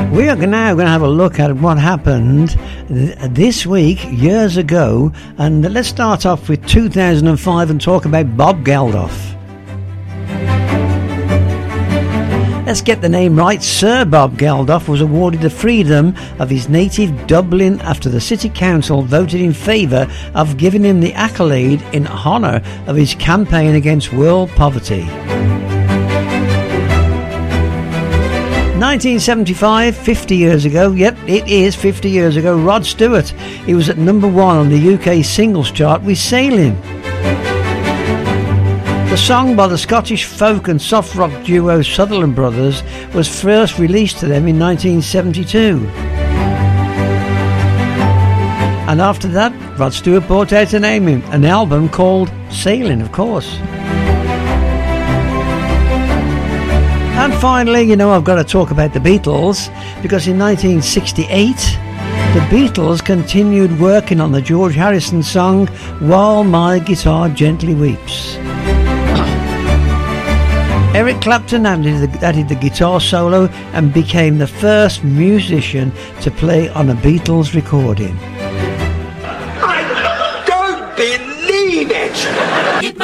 We are now going to have a look at what happened this week, years ago, and let's start off with 2005 and talk about Bob Geldof. Let's get the name right. Sir Bob Geldof was awarded the freedom of his native Dublin after the City Council voted in favour of giving him the accolade in honour of his campaign against world poverty. 1975, 50 years ago, yep, it is 50 years ago, Rod Stewart. He was at number 1 on the UK singles chart with Sailing. The song by the Scottish folk and soft rock duo Sutherland Brothers was first released to them in 1972. And after that, Rod Stewart brought out an album called Sailing, of course. And finally, I've got to talk about the Beatles, because in 1968, the Beatles continued working on the George Harrison song While My Guitar Gently Weeps. Eric Clapton added the guitar solo and became the first musician to play on a Beatles recording.